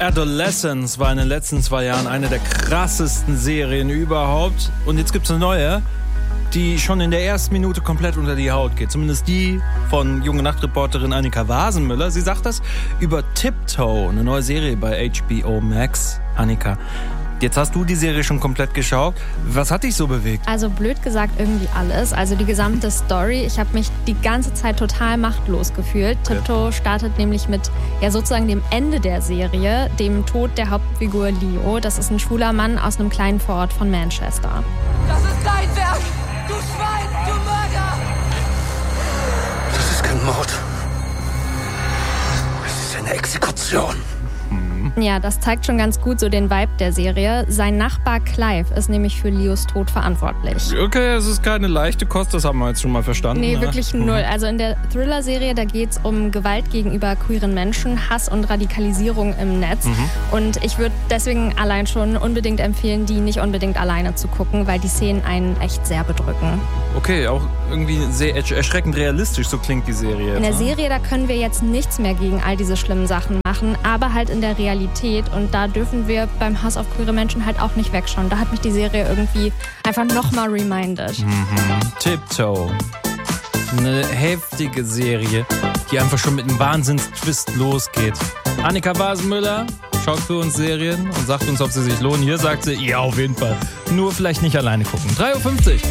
Adolescence war in den letzten 2 Jahren eine der krassesten Serien überhaupt. Und jetzt gibt es eine neue, die schon in der ersten Minute komplett unter die Haut geht. Zumindest die von Junge Nacht-Reporterin Annika Wasenmüller. Sie sagt das über Tiptoe, eine neue Serie bei HBO Max. Annika, jetzt hast du die Serie schon komplett geschaut. Was hat dich so bewegt? Also blöd gesagt irgendwie alles. Also die gesamte Story. Ich habe mich die ganze Zeit total machtlos gefühlt. Okay. Tiptoe startet nämlich mit sozusagen dem Ende der Serie, dem Tod der Hauptfigur Leo. Das ist ein schwuler Mann aus einem kleinen Vorort von Manchester. Das ist dein Werk! Du Schwein! Du Mörder! Das ist kein Mord. Es ist eine Exekution. Ja, das zeigt schon ganz gut so den Vibe der Serie. Sein Nachbar Clive ist nämlich für Leos Tod verantwortlich. Okay, es ist keine leichte Kost, das haben wir jetzt schon mal verstanden. Nee, ne? wirklich null. Also in der Thriller-Serie, da geht es um Gewalt gegenüber queeren Menschen, Hass und Radikalisierung im Netz. Und ich würde deswegen allein schon unbedingt empfehlen, die nicht unbedingt alleine zu gucken, weil die Szenen einen echt sehr bedrücken. Okay, auch irgendwie sehr erschreckend realistisch, so klingt die Serie. In der jetzt, ne? Serie, da können wir jetzt nichts mehr gegen all diese schlimmen Sachen machen, aber halt in der Realität. Und da dürfen wir beim Hass auf queere Menschen halt auch nicht wegschauen. Da hat mich die Serie irgendwie einfach nochmal reminded. Tiptoe. Eine heftige Serie, die einfach schon mit einem Wahnsinnstwist losgeht. Annika Wasenmüller schaut für uns Serien und sagt uns, ob sie sich lohnen. Hier sagt sie, ja, auf jeden Fall. Nur vielleicht nicht alleine gucken. 3:50 Uhr.